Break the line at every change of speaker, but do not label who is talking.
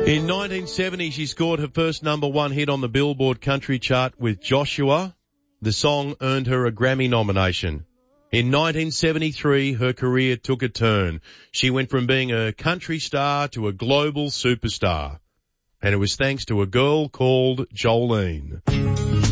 In 1970, she scored her first #1 hit on the Billboard country chart with Joshua. The song earned her a Grammy nomination. In 1973, her career took a turn. She went from being a country star to a global superstar. And it was thanks to a girl called Jolene.